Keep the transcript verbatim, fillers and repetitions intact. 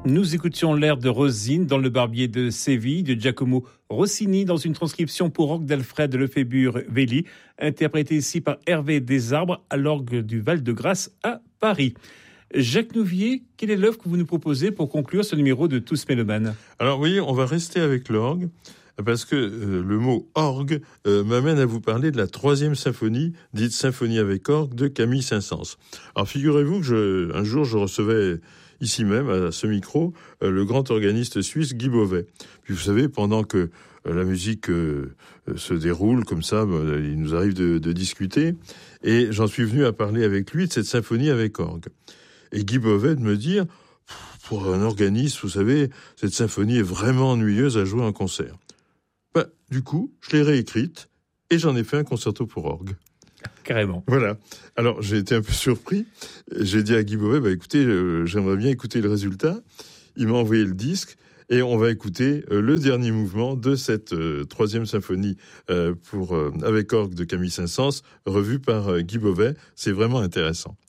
Nous écoutions l'air de Rosine dans Le Barbier de Séville de Giacomo Rossini dans une transcription pour orgue d'Alfred Lefébure-Velli, interprétée ici par Hervé Desarbres à l'orgue du Val-de-Grâce à Paris. Jacques Nouvier, quelle est l'œuvre que vous nous proposez pour conclure ce numéro de Tous Mélomanes ? Alors oui, on va rester avec l'orgue, parce que euh, le mot orgue euh, m'amène à vous parler de la troisième symphonie, dite symphonie avec orgue, de Camille Saint-Saëns. Alors figurez-vous que je, un jour je recevais ici même, à ce micro, euh, le grand organiste suisse Guy Beauvais. Puis vous savez, pendant que euh, la musique euh, se déroule comme ça, euh, il nous arrive de, de discuter, et j'en suis venu à parler avec lui de cette symphonie avec orgue. Et Guy Beauvais de me dire, pour un organiste, vous savez, cette symphonie est vraiment ennuyeuse à jouer en concert. Ben, du coup, je l'ai réécrite et j'en ai fait un concerto pour orgue. Carrément. Voilà. Alors, j'ai été un peu surpris. J'ai dit à Guy Beauvais, bah, écoutez, euh, j'aimerais bien écouter le résultat. Il m'a envoyé le disque et on va écouter euh, le dernier mouvement de cette euh, troisième symphonie euh, pour, euh, avec orgue de Camille Saint-Saëns, revue par euh, Guy Beauvais. C'est vraiment intéressant.